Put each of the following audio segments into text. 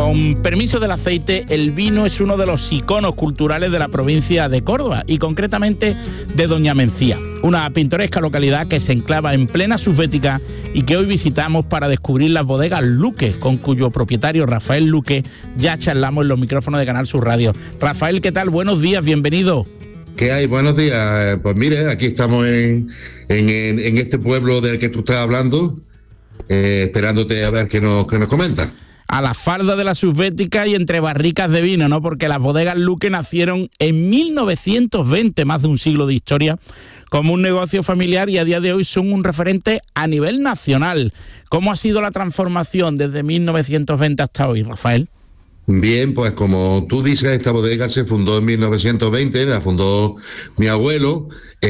Con permiso del aceite, el vino es uno de los iconos culturales de la provincia de Córdoba y concretamente de Doña Mencía, una pintoresca localidad que se enclava en plena subbética y que hoy visitamos para descubrir las bodegas Luque, con cuyo propietario Rafael Luque ya charlamos en los micrófonos de Canal Sur Radio. Rafael, ¿qué tal? Buenos días, bienvenido. ¿Qué hay? Buenos días. Pues mire, aquí estamos en este pueblo del que tú estás hablando, esperándote a ver qué nos comenta. A la falda de la subbética y entre barricas de vino, ¿no? Porque las bodegas Luque nacieron en 1920, más de un siglo de historia, como un negocio familiar y a día de hoy son un referente a nivel nacional. ¿Cómo ha sido la transformación desde 1920 hasta hoy, Rafael? Bien, pues como tú dices, esta bodega se fundó en 1920, la fundó mi abuelo.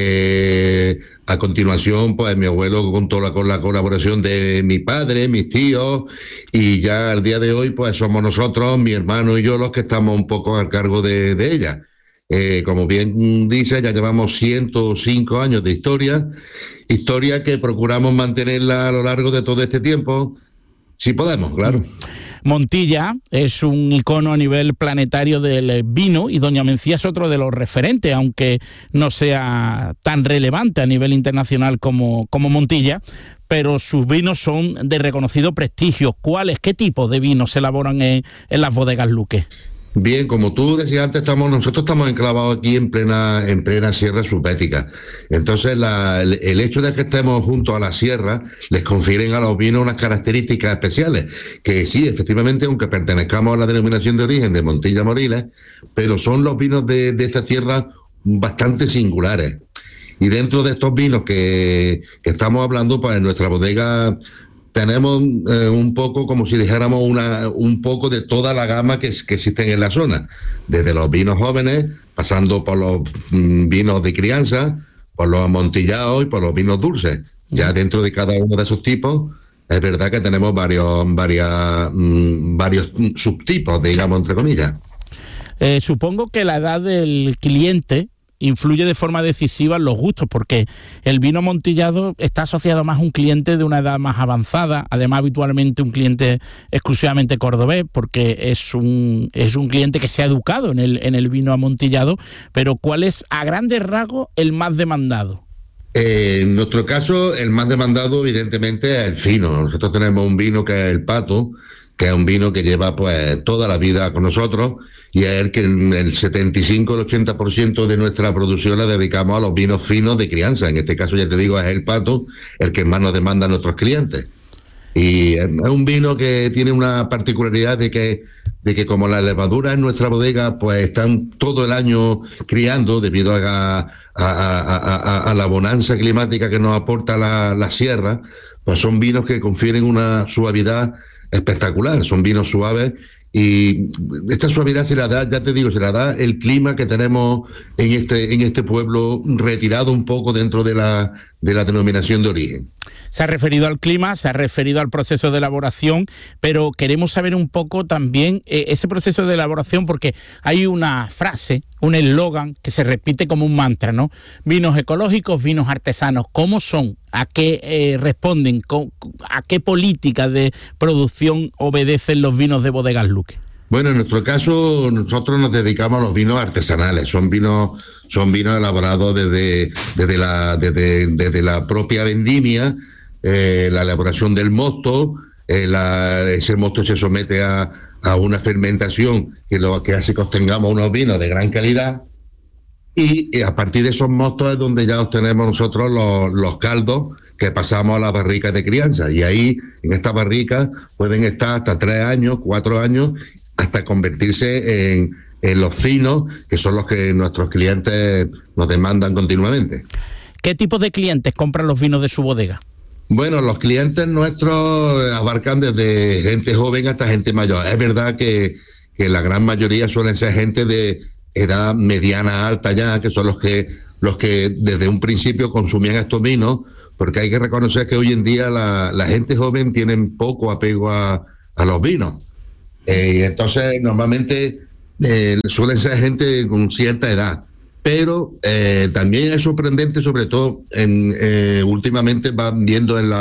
A continuación, pues mi abuelo contó con la colaboración de mi padre, mis tíos, y ya al día de hoy, pues somos nosotros, mi hermano y yo, los que estamos un poco a cargo de ella. Como bien dice, ya llevamos 105 años de historia que procuramos mantenerla a lo largo de todo este tiempo, si podemos, claro. Montilla es un icono a nivel planetario del vino y Doña Mencía es otro de los referentes, aunque no sea tan relevante a nivel internacional como Montilla, pero sus vinos son de reconocido prestigio. ¿Cuáles, qué tipo de vinos se elaboran en las bodegas Luque? Bien, como tú decías antes, nosotros estamos enclavados aquí en plena sierra subbética. Entonces, el hecho de que estemos junto a la sierra les confieren a los vinos unas características especiales, que sí, efectivamente, aunque pertenezcamos a la denominación de origen de Montilla Moriles, pero son los vinos de esta tierra bastante singulares. Y dentro de estos vinos que estamos hablando, pues en nuestra bodega tenemos un poco, como si dijéramos, un poco de toda la gama que existen en la zona, desde los vinos jóvenes, pasando por los vinos de crianza, por los amontillados y por los vinos dulces. Ya dentro de cada uno de esos tipos, es verdad que tenemos varios subtipos, digamos, entre comillas. Supongo que la edad del cliente influye de forma decisiva en los gustos, porque el vino amontillado está asociado más a un cliente de una edad más avanzada, además habitualmente un cliente exclusivamente cordobés, porque es un cliente que se ha educado en el vino amontillado. Pero ¿cuál es, a grandes rasgos, el más demandado? En nuestro caso, el más demandado, evidentemente, es el fino. Nosotros tenemos un vino que es el Pato, que es un vino que lleva pues toda la vida con nosotros, y es el que en el 75 al 80% de nuestra producción la dedicamos a los vinos finos de crianza. En este caso, ya te digo, es el Pato el que más nos demanda a nuestros clientes. Y es un vino que tiene una particularidad de que como las levaduras en nuestra bodega pues están todo el año criando debido a la bonanza climática que nos aporta la sierra, pues son vinos que confieren una suavidad espectacular. Son vinos suaves y esta suavidad se la da, ya te digo, se la da el clima que tenemos en este pueblo, retirado un poco dentro de la denominación de origen. Se ha referido al clima, se ha referido al proceso de elaboración, pero queremos saber un poco también ese proceso de elaboración, porque hay una frase, un eslogan que se repite como un mantra, ¿no? Vinos ecológicos, vinos artesanos. ¿Cómo son? ¿A qué responden? ¿A qué política de producción obedecen los vinos de bodegas Luque? Bueno, en nuestro caso, nosotros nos dedicamos a los vinos artesanales. Son vinos elaborados desde la propia vendimia, la elaboración del mosto. Ese mosto se somete a una fermentación que lo que hace que obtengamos unos vinos de gran calidad, y a partir de esos mostos es donde ya obtenemos nosotros los caldos que pasamos a las barricas de crianza, y ahí en estas barricas pueden estar hasta 3 años, 4 años, hasta convertirse en los finos, que son los que nuestros clientes nos demandan continuamente. ¿Qué tipo de clientes compran los vinos de su bodega? Bueno, los clientes nuestros abarcan desde gente joven hasta gente mayor. Es verdad que la gran mayoría suelen ser gente de edad mediana alta ya, que son los que desde un principio consumían estos vinos, porque hay que reconocer que hoy en día la gente joven tiene poco apego a los vinos. Entonces, normalmente suelen ser gente con cierta edad. Pero también es sorprendente, sobre todo últimamente van viendo en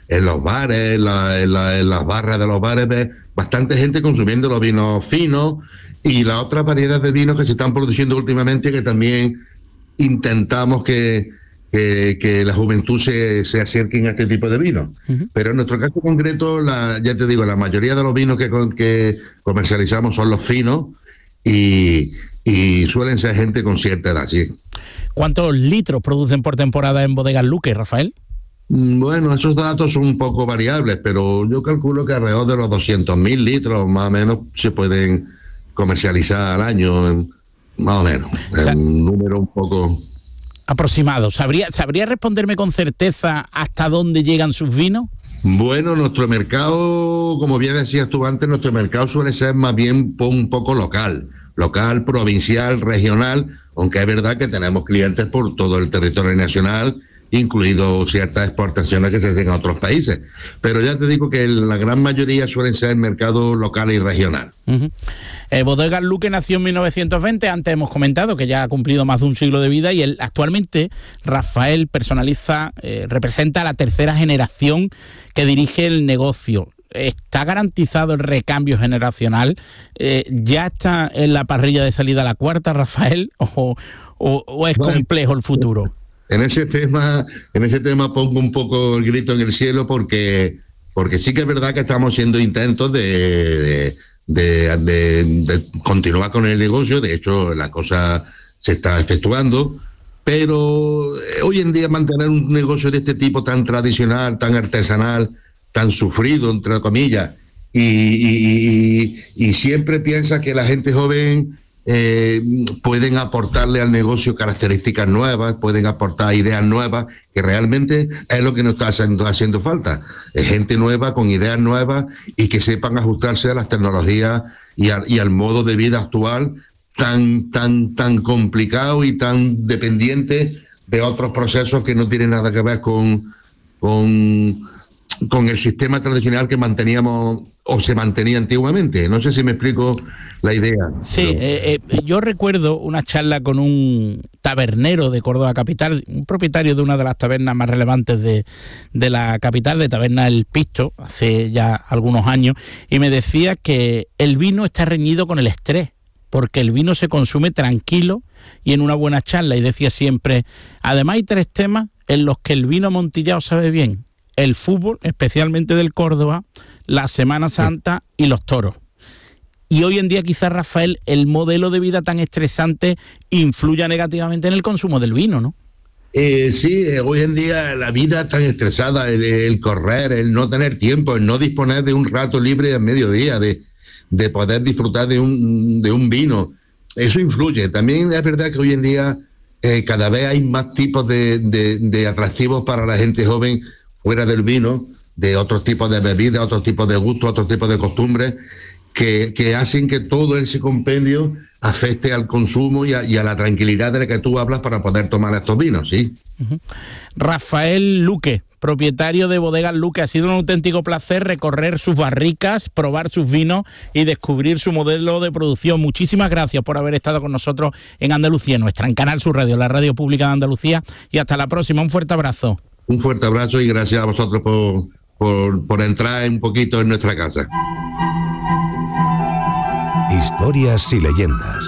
los bares, en las barras de los bares, ves bastante gente consumiendo los vinos finos y las otras variedades de vinos que se están produciendo últimamente, que también intentamos que la juventud se acerquen a este tipo de vinos. Uh-huh. Pero en nuestro caso concreto, ya te digo, la mayoría de los vinos que comercializamos son los finos y suelen ser gente con cierta edad, sí. ¿Cuántos litros producen por temporada en Bodegas Luque, Rafael? Bueno, esos datos son un poco variables, pero yo calculo que alrededor de los 200.000 litros más o menos se pueden comercializar al año, más o menos. Un número un poco aproximado. ¿Sabría responderme con certeza hasta dónde llegan sus vinos? Bueno, nuestro mercado, como bien decías tú antes, nuestro mercado suele ser más bien un poco local, provincial, regional, aunque es verdad que tenemos clientes por todo el territorio nacional, incluido ciertas exportaciones que se hacen a otros países. Pero ya te digo que la gran mayoría suelen ser mercado local y regional. Uh-huh. Bodegas Luque nació en 1920, antes hemos comentado que ya ha cumplido más de un siglo de vida y él actualmente, Rafael, representa a la tercera generación que dirige el negocio. ¿Está garantizado el recambio generacional? ¿Ya está en la parrilla de salida a la cuarta, Rafael? ¿O es complejo el futuro? En ese tema pongo un poco el grito en el cielo porque sí que es verdad que estamos haciendo intentos de continuar con el negocio. De hecho, la cosa se está efectuando, pero hoy en día mantener un negocio de este tipo tan tradicional, tan artesanal, tan sufrido, entre comillas, y siempre piensa que la gente joven pueden aportarle al negocio características nuevas, pueden aportar ideas nuevas, que realmente es lo que nos está haciendo falta. Es gente nueva, con ideas nuevas y que sepan ajustarse a las tecnologías y al modo de vida actual tan complicado y tan dependiente de otros procesos que no tienen nada que ver con el sistema tradicional que manteníamos o se mantenía antiguamente. No sé si me explico la idea. Sí, yo recuerdo una charla con un tabernero de Córdoba capital, un propietario de una de las tabernas más relevantes de la capital, de Taberna El Pisto, hace ya algunos años, y me decía que el vino está reñido con el estrés, porque el vino se consume tranquilo y en una buena charla, y decía siempre, además hay 3 temas en los que el vino amontillado sabe bien: el fútbol, especialmente del Córdoba, la Semana Santa y los toros. Y hoy en día quizás, Rafael, el modelo de vida tan estresante influya negativamente en el consumo del vino, ¿no? Sí, hoy en día la vida tan estresada, el correr, el no tener tiempo, el no disponer de un rato libre al mediodía, de poder disfrutar de un vino, eso influye. También es verdad que hoy en día cada vez hay más tipos de atractivos para la gente joven fuera del vino, de otros tipos de bebidas, otros tipos de gustos, otros tipos de costumbres, que hacen que todo ese compendio afecte al consumo y a la tranquilidad de la que tú hablas para poder tomar estos vinos, ¿sí? Uh-huh. Rafael Luque, propietario de Bodegas Luque, ha sido un auténtico placer recorrer sus barricas, probar sus vinos y descubrir su modelo de producción. Muchísimas gracias por haber estado con nosotros en Andalucía Nuestra, en Canal Sur Radio, la radio pública de Andalucía, y hasta la próxima. Un fuerte abrazo. Un fuerte abrazo y gracias a vosotros por entrar un poquito en nuestra casa. Historias y leyendas.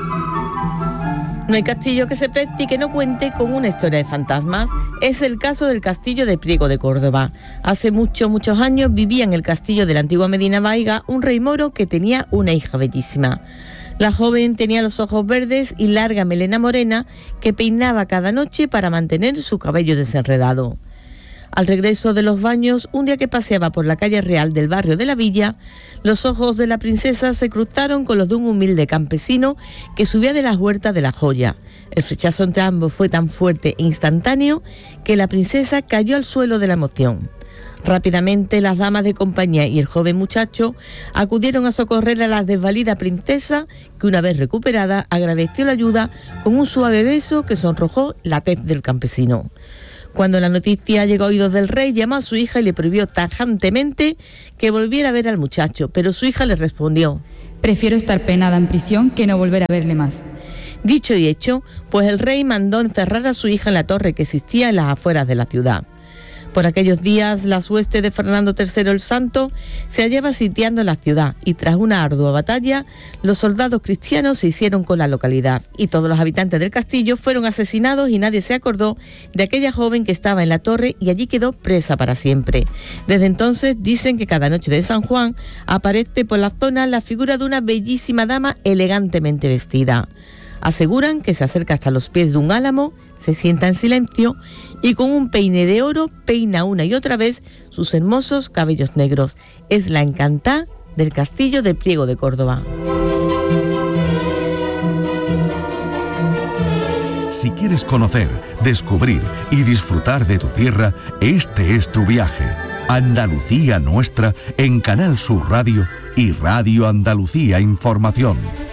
No hay castillo que se preste y que no cuente con una historia de fantasmas. Es el caso del castillo de Priego de Córdoba. Hace muchos años vivía en el castillo de la antigua Medina Vaiga un rey moro que tenía una hija bellísima. La joven tenía los ojos verdes y larga melena morena que peinaba cada noche para mantener su cabello desenredado. Al regreso de los baños, un día que paseaba por la calle real del barrio de la Villa, los ojos de la princesa se cruzaron con los de un humilde campesino que subía de las huertas de La Joya. El flechazo entre ambos fue tan fuerte e instantáneo que la princesa cayó al suelo de la emoción. Rápidamente las damas de compañía y el joven muchacho acudieron a socorrer a la desvalida princesa, que una vez recuperada agradeció la ayuda con un suave beso que sonrojó la tez del campesino. Cuando la noticia llegó a oídos del rey, llamó a su hija y le prohibió tajantemente que volviera a ver al muchacho, pero su hija le respondió: prefiero estar penada en prisión que no volver a verle más. Dicho y hecho, pues el rey mandó encerrar a su hija en la torre que existía en las afueras de la ciudad. Por aquellos días, la hueste de Fernando III el Santo se hallaba sitiando la ciudad y tras una ardua batalla, los soldados cristianos se hicieron con la localidad y todos los habitantes del castillo fueron asesinados y nadie se acordó de aquella joven que estaba en la torre y allí quedó presa para siempre. Desde entonces dicen que cada noche de San Juan aparece por la zona la figura de una bellísima dama elegantemente vestida. Aseguran que se acerca hasta los pies de un álamo, se sienta en silencio y con un peine de oro peina una y otra vez sus hermosos cabellos negros. Es la encantada del castillo de Priego de Córdoba. Si quieres conocer, descubrir y disfrutar de tu tierra, este es tu viaje. Andalucía Nuestra en Canal Sur Radio y Radio Andalucía Información.